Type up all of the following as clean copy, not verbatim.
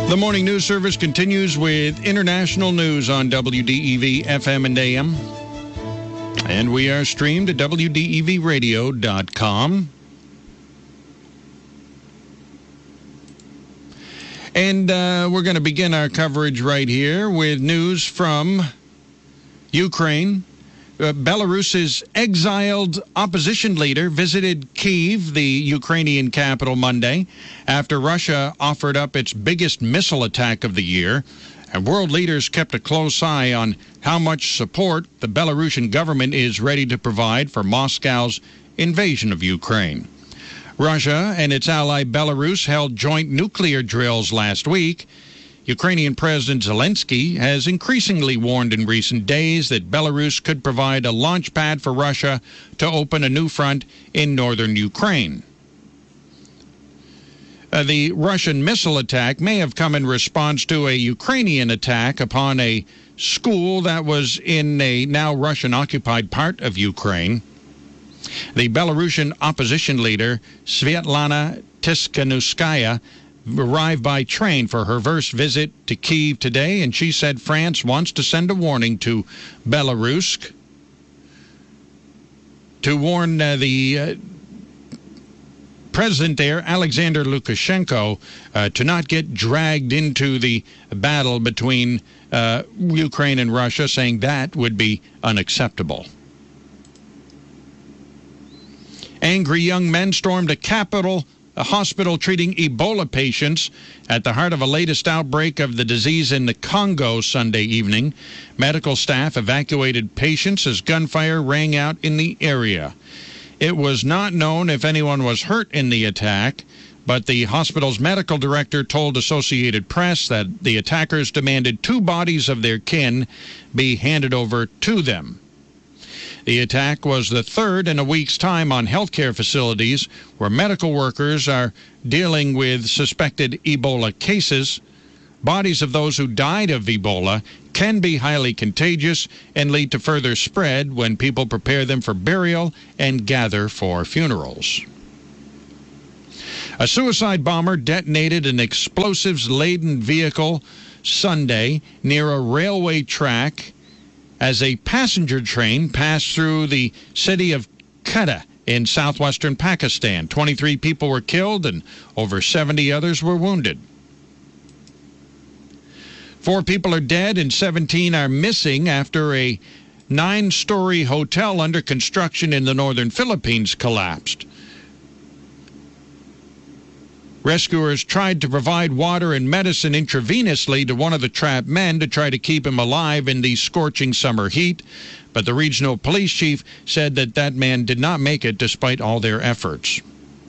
The morning news service continues with international news on WDEV FM and AM. And we are streamed at WDEVradio.com. And we're going to begin our coverage right here with news from Ukraine. Belarus's exiled opposition leader visited Kyiv, the Ukrainian capital, Monday, after Russia offered up its biggest missile attack of the year. And world leaders kept a close eye on how much support the Belarusian government is ready to provide for Moscow's invasion of Ukraine. Russia and its ally Belarus held joint nuclear drills last week. Ukrainian President Zelensky has increasingly warned in recent days that Belarus could provide a launch pad for Russia to open a new front in northern Ukraine. The Russian missile attack may have come in response to a Ukrainian attack upon a school that was in a now Russian-occupied part of Ukraine. The Belarusian opposition leader, Svetlana Tikhanovskaya, arrived by train for her first visit to Kyiv today, and she said France wants to send a warning to Belarus to warn the president there, Alexander Lukashenko, to not get dragged into the battle between Ukraine and Russia, saying that would be unacceptable. Angry young men stormed a hospital treating Ebola patients at the heart of a latest outbreak of the disease in the Congo Sunday evening. Medical staff evacuated patients as gunfire rang out in the area. It was not known if anyone was hurt in the attack, but the hospital's medical director told Associated Press that the attackers demanded 2 bodies of their kin be handed over to them. The attack was the third in a week's time on healthcare facilities where medical workers are dealing with suspected Ebola cases. Bodies of those who died of Ebola can be highly contagious and lead to further spread when people prepare them for burial and gather for funerals. A suicide bomber detonated an explosives-laden vehicle Sunday near a railway track as a passenger train passed through the city of Quetta in southwestern Pakistan. 23 people were killed and over 70 others were wounded. 4 people are dead and 17 are missing after a 9-story hotel under construction in the northern Philippines collapsed. Rescuers tried to provide water and medicine intravenously to one of the trapped men to try to keep him alive in the scorching summer heat, but the regional police chief said that man did not make it despite all their efforts.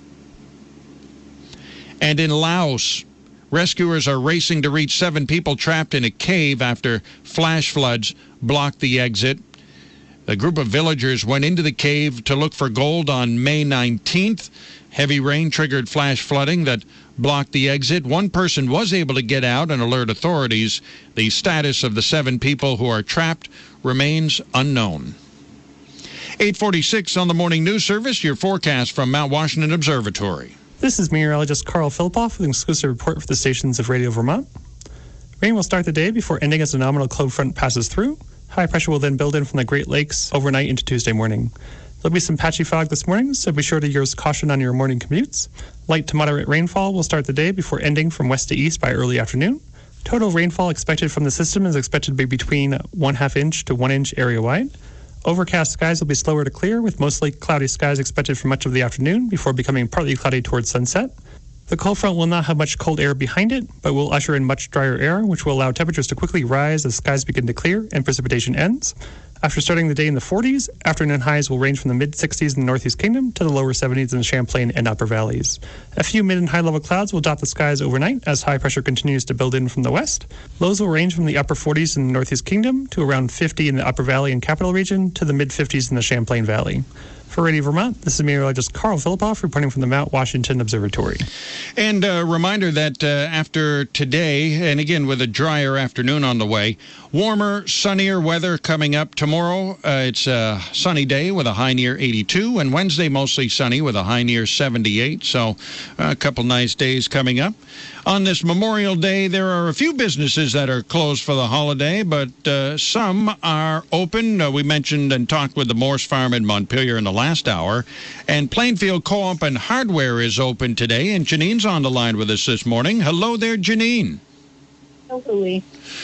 And in Laos, rescuers are racing to reach 7 people trapped in a cave after flash floods blocked the exit. A group of villagers went into the cave to look for gold on May 19th. Heavy rain triggered flash flooding that blocked the exit. 1 person was able to get out and alert authorities. The status of the 7 people who are trapped remains unknown. 8:46 on the morning news service, your forecast from Mount Washington Observatory. This is meteorologist Carl Philippoff with an exclusive report for the stations of Radio Vermont. Rain will start the day before ending as a nominal cloud front passes through. High pressure will then build in from the Great Lakes overnight into Tuesday morning. There'll be some patchy fog this morning, so be sure to use caution on your morning commutes. Light to moderate rainfall will start the day before ending from west to east by early afternoon. Total rainfall expected from the system is expected to be between 1/2 inch to 1 inch area-wide. Overcast skies will be slower to clear, with mostly cloudy skies expected for much of the afternoon before becoming partly cloudy towards sunset. The cold front will not have much cold air behind it, but will usher in much drier air, which will allow temperatures to quickly rise as skies begin to clear and precipitation ends. After starting the day in the 40s, afternoon highs will range from the mid-60s in the Northeast Kingdom to the lower 70s in the Champlain and Upper Valleys. A few mid- and high-level clouds will dot the skies overnight as high pressure continues to build in from the west. Lows will range from the upper 40s in the Northeast Kingdom to around 50 in the Upper Valley and Capital Region to the mid-50s in the Champlain Valley. For Radio Vermont, this is meteorologist Carl Philippoff reporting from the Mount Washington Observatory. And a reminder that after today, and again with a drier afternoon on the way, warmer, sunnier weather coming up tomorrow. It's a sunny day with a high near 82, and Wednesday mostly sunny with a high near 78. So a couple nice days coming up. On this Memorial Day, there are a few businesses that are closed for the holiday, but some are open. We mentioned and talked with the Morse Farm in Montpelier in the last hour. And Plainfield Co-op and Hardware is open today. And Janine's on the line with us this morning. Hello there, Janine. Hopefully.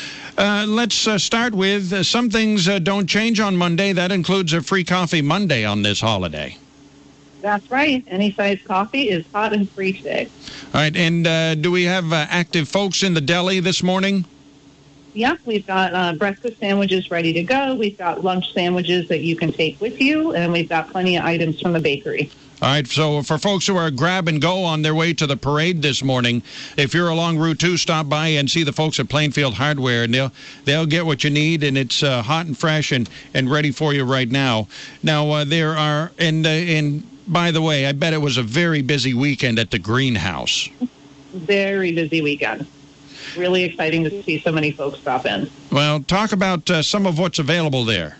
Let's start with some things don't change on Monday. That includes a free coffee Monday on this holiday. That's right. Any size coffee is hot and free today. All right. And do we have active folks in the deli this morning? Yep. We've got breakfast sandwiches ready to go. We've got lunch sandwiches that you can take with you. And we've got plenty of items from the bakery. All right, so for folks who are grab and go on their way to the parade this morning, if you're along Route 2, stop by and see the folks at Plainfield Hardware, and they'll get what you need, and it's hot and fresh and ready for you right now. Now, there are, and by the way, I bet it was a very busy weekend at the greenhouse. Very busy weekend. Really exciting to see so many folks stop in. Well, talk about some of what's available there.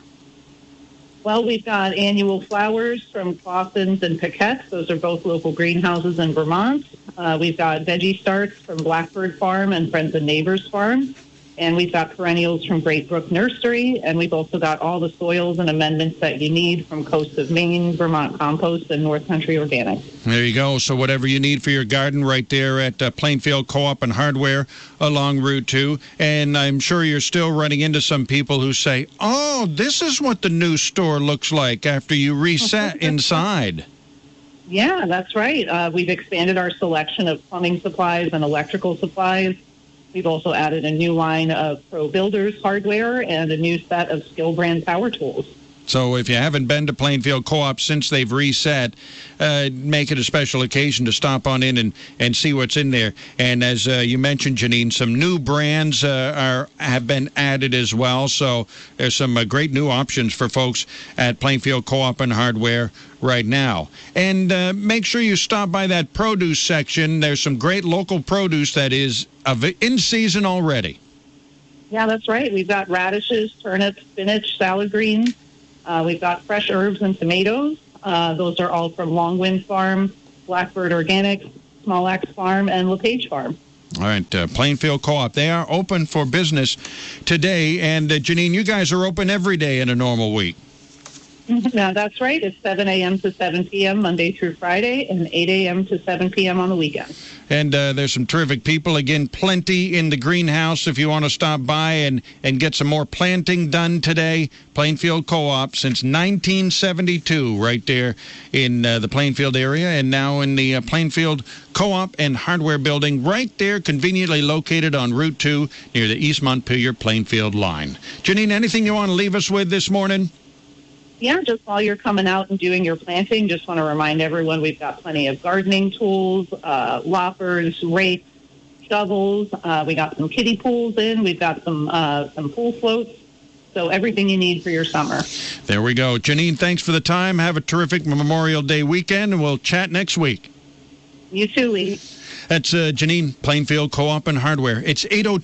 Well, we've got annual flowers from Clausen's and Paquette's. Those are both local greenhouses in Vermont. We've got veggie starts from Blackbird Farm and Friends and Neighbors Farm. And we've got perennials from Great Brook Nursery. And we've also got all the soils and amendments that you need from Coast of Maine, Vermont Compost, and North Country Organics. There you go. So whatever you need for your garden right there at Plainfield Co-op and Hardware along Route 2. And I'm sure you're still running into some people who say, oh, this is what the new store looks like after you reset inside. Yeah, that's right. We've expanded our selection of plumbing supplies and electrical supplies. We've also added a new line of Pro Builders hardware and a new set of Skill Brand power tools. So if you haven't been to Plainfield Co-op since they've reset, make it a special occasion to stop on in and see what's in there. And as you mentioned, Janine, some new brands have been added as well. So there's some great new options for folks at Plainfield Co-op and Hardware right now. And make sure you stop by that produce section. There's some great local produce that is in season already. Yeah, that's right. We've got radishes, turnips, spinach, salad greens. We've got fresh herbs and tomatoes. Those are all from Longwind Farm, Blackbird Organics, Small Axe Farm, and LePage Farm. All right, Plainfield Co-op. They are open for business today. And, Janine, you guys are open every day in a normal week. No, that's right. It's 7 a.m. to 7 p.m. Monday through Friday and 8 a.m. to 7 p.m. on the weekend. And there's some terrific people. Again, plenty in the greenhouse if you want to stop by and get some more planting done today. Plainfield Co-op since 1972 right there in the Plainfield area, and now in the Plainfield Co-op and Hardware building right there, conveniently located on Route 2 near the East Montpelier-Plainfield line. Janine, anything you want to leave us with this morning? Yeah, just while you're coming out and doing your planting, just want to remind everyone we've got plenty of gardening tools, loppers, rakes, shovels. We got some kiddie pools in. We've got some pool floats. So everything you need for your summer. There we go. Janine, thanks for the time. Have a terrific Memorial Day weekend, and we'll chat next week. You too, Lee. That's Janine, Plainfield Co-op and Hardware. It's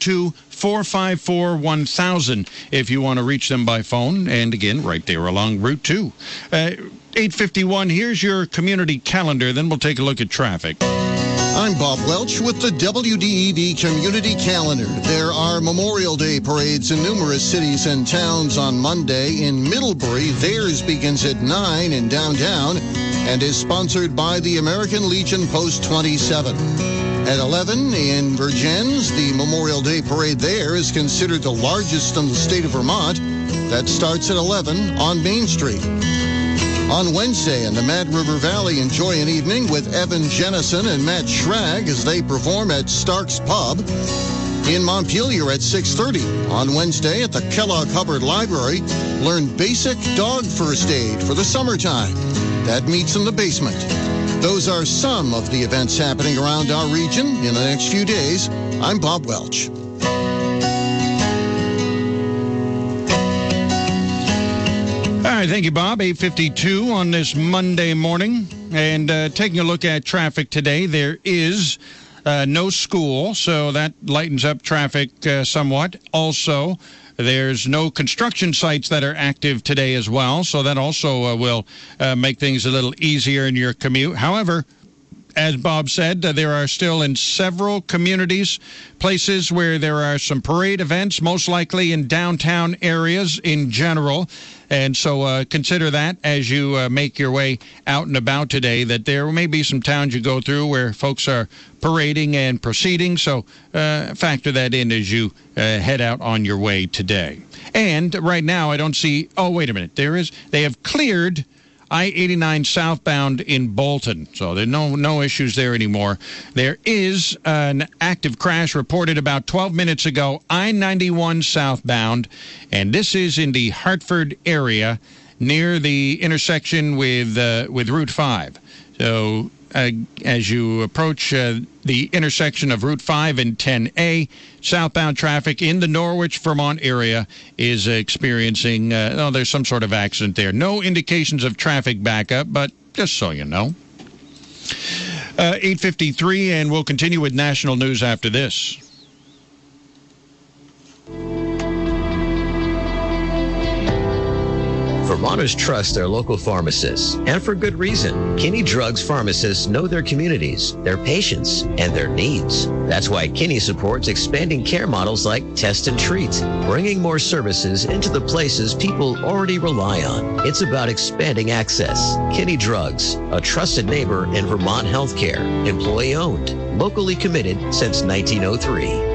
802-454-1000 if you want to reach them by phone. And again, right there along Route 2. 8:51, here's your community calendar. Then we'll take a look at traffic. I'm Bob Welch with the WDEV Community Calendar. There are Memorial Day parades in numerous cities and towns on Monday. In Middlebury, theirs begins at 9 in downtown and is sponsored by the American Legion Post 27. At 11 in Vergennes, the Memorial Day parade there is considered the largest in the state of Vermont. That starts at 11 on Main Street. On Wednesday in the Mad River Valley, enjoy an evening with Evan Jennison and Matt Schrag as they perform at Stark's Pub. In Montpelier at 6:30. On Wednesday at the Kellogg Hubbard Library, learn basic dog first aid for the summertime. That meets in the basement. Those are some of the events happening around our region in the next few days. I'm Bob Welch. All right, thank you, Bob. 8:52 on this Monday morning. And taking a look at traffic today, there is no school, so that lightens up traffic somewhat. Also, there's no construction sites that are active today as well, so that also will make things a little easier in your commute. However, as Bob said, there are still in several communities places where there are some parade events, most likely in downtown areas in general. And so consider that as you make your way out and about today, that there may be some towns you go through where folks are parading and proceeding. So factor that in as you head out on your way today. And right now I don't see, oh, wait a minute, they have cleared I-89 southbound in Bolton, so there are no issues there anymore. There is an active crash reported about 12 minutes ago, I-91 southbound, and this is in the Hartford area near the intersection with Route 5. So as you approach the intersection of Route 5 and 10A, southbound traffic in the Norwich, Vermont area is experiencing, there's some sort of accident there. No indications of traffic backup, but just so you know. 8:53, and we'll continue with national news after this. Vermonters trust their local pharmacists, and for good reason. Kinney Drugs pharmacists know their communities, their patients, and their needs. That's why Kinney supports expanding care models like Test and Treat, bringing more services into the places people already rely on. It's about expanding access. Kinney Drugs, a trusted neighbor in Vermont healthcare, employee-owned, locally committed since 1903.